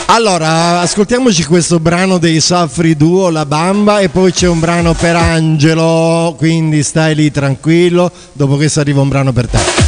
Allora, ascoltiamoci questo brano dei Safri Duo, La Bamba, e poi c'è un brano per Angelo, quindi stai lì tranquillo, dopo questo arriva un brano per te.